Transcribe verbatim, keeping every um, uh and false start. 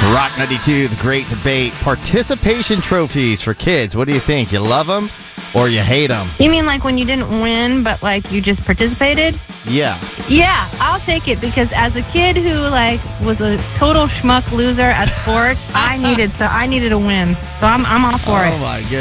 Rock ninety-two, the great debate. Participation trophies for kids. What do you think? You love them or you hate them? You mean like when you didn't win, but like you just participated? Yeah. Yeah, I'll take it because as a kid who like was a total schmuck loser at sports, I needed so I needed a win. So I'm I'm all for Oh it. my goodness.